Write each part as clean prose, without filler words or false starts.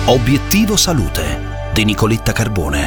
Obiettivo Salute di Nicoletta Carbone.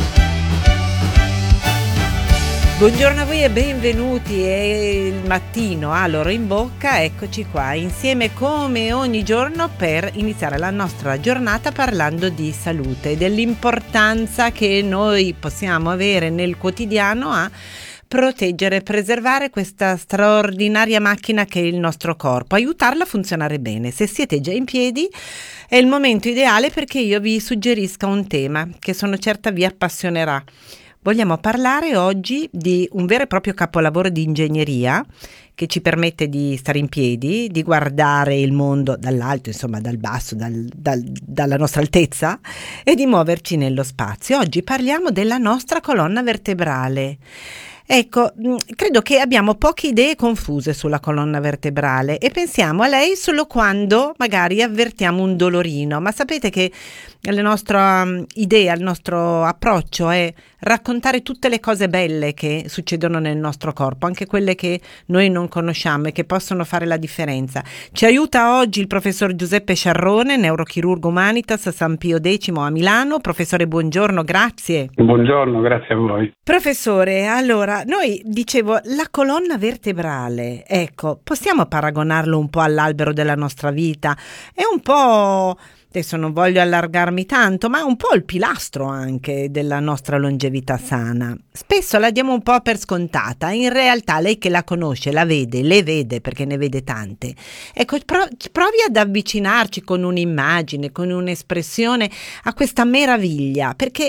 Buongiorno a voi e benvenuti. È il mattino l'oro in bocca, eccoci qua insieme come ogni giorno per iniziare la nostra giornata parlando di salute e dell'importanza che noi possiamo avere nel quotidiano a proteggere e preservare questa straordinaria macchina che è il nostro corpo, aiutarla a funzionare bene. Se siete già in piedi è il momento ideale perché io vi suggerisca un tema che sono certa vi appassionerà. Vogliamo parlare oggi di un vero e proprio capolavoro di ingegneria che ci permette di stare in piedi, di guardare il mondo dall'alto, insomma dal basso, dalla nostra altezza e di muoverci nello spazio. Oggi parliamo della nostra colonna vertebrale. Ecco, credo che abbiamo poche idee confuse sulla colonna vertebrale e pensiamo a lei solo quando magari avvertiamo un dolorino, ma sapete che la nostra idea, il nostro approccio è raccontare tutte le cose belle che succedono nel nostro corpo, anche quelle che noi non conosciamo e che possono fare la differenza. Ci aiuta oggi il professor Giuseppe Sciarrone, neurochirurgo Humanitas a San Pio X a Milano. Professore, buongiorno, grazie. Buongiorno, grazie a voi. Professore, allora, noi dicevo, la colonna vertebrale, ecco, possiamo paragonarlo un po' all'albero della nostra vita? È un po', adesso non voglio allargarmi tanto, ma è un po' il pilastro anche della nostra longevità sana. Spesso la diamo un po' per scontata, in realtà lei che la conosce, la vede, le vede perché ne vede tante. Ecco, provi ad avvicinarci con un'immagine, con un'espressione a questa meraviglia, perché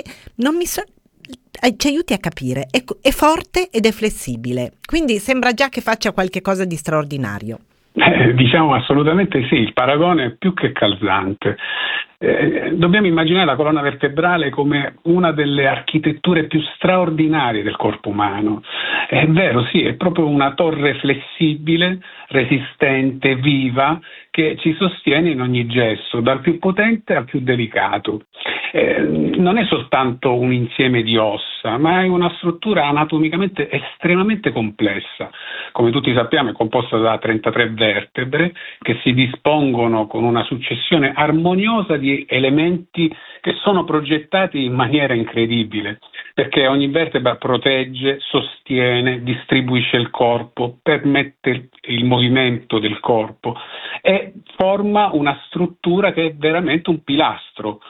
ci aiuti a capire, è forte ed è flessibile, quindi sembra già che faccia qualche cosa di straordinario. Diciamo assolutamente sì, il paragone è più che calzante. Dobbiamo immaginare la colonna vertebrale come una delle architetture più straordinarie del corpo umano. È vero, sì, è proprio una torre flessibile, resistente, viva, che ci sostiene in ogni gesto, dal più potente al più delicato. Non è soltanto un insieme di ossa, ma è una struttura anatomicamente estremamente complessa. Come tutti sappiamo è composta da 33 vertebre che si dispongono con una successione armoniosa di elementi che sono progettati in maniera incredibile, perché ogni vertebra protegge, sostiene, distribuisce il corpo, permette il movimento del corpo e forma una struttura che è veramente un pilastro,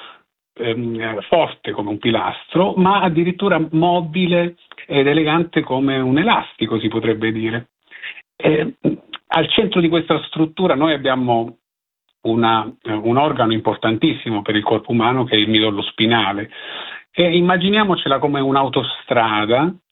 forte come un pilastro, ma addirittura mobile ed elegante come un elastico, si potrebbe dire. Al centro di questa struttura noi abbiamo un organo importantissimo per il corpo umano che è il midollo spinale. E immaginiamocela come un'autostrada